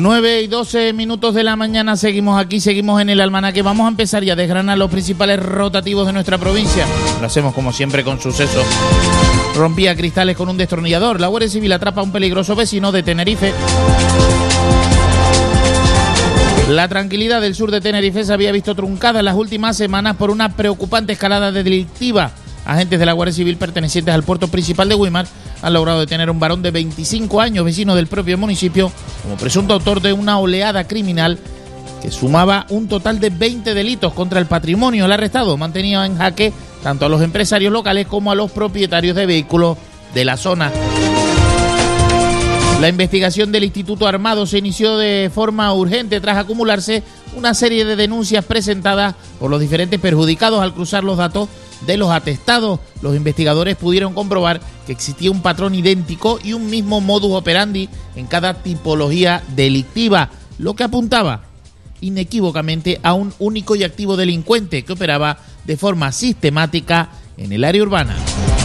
9:12 de la mañana, seguimos aquí, seguimos en el almanaque. Vamos a empezar ya a desgranar los principales rotativos de nuestra provincia. Lo hacemos como siempre con sucesos. Rompía cristales con un destornillador. La Guardia Civil atrapa a un peligroso vecino de Tenerife. La tranquilidad del sur de Tenerife se había visto truncada en las últimas semanas por una preocupante escalada delictiva. Agentes de la Guardia Civil pertenecientes al puerto principal de Güímar han logrado detener a un varón de 25 años, vecino del propio municipio, como presunto autor de una oleada criminal que sumaba un total de 20 delitos contra el patrimonio. El arrestado mantenía en jaque tanto a los empresarios locales como a los propietarios de vehículos de la zona. La investigación del Instituto Armado se inició de forma urgente tras acumularse una serie de denuncias presentadas por los diferentes perjudicados. Al cruzar los datos de los atestados, los investigadores pudieron comprobar que existía un patrón idéntico y un mismo modus operandi en cada tipología delictiva, lo que apuntaba inequívocamente a un único y activo delincuente que operaba de forma sistemática en el área urbana.